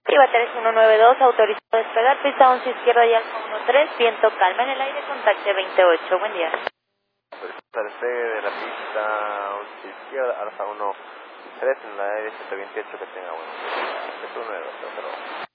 Iba 3192, autorizado a despegar, pista 11 izquierda y alfa 13, viento calma en el aire, contacte 28, buen día. Autorizado despegue de la pista 11 izquierda, alfa 13 en el aire 128, que tenga buen día. 3192,